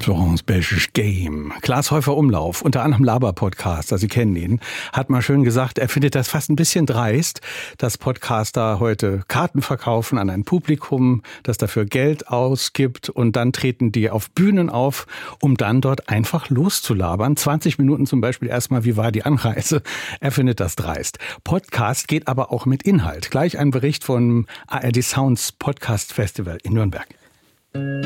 Florence Belches Game. Klaas Häufer Umlauf, unter anderem Laber-Podcaster, Sie kennen ihn, hat mal schön gesagt, er findet das fast ein bisschen dreist, dass Podcaster heute Karten verkaufen an ein Publikum, das dafür Geld ausgibt und dann treten die auf Bühnen auf, um dann dort einfach loszulabern. 20 Minuten zum Beispiel erstmal, wie war die Anreise? Er findet das dreist. Podcast geht aber auch mit Inhalt. Gleich ein Bericht vom ARD Sounds Podcast Festival in Nürnberg.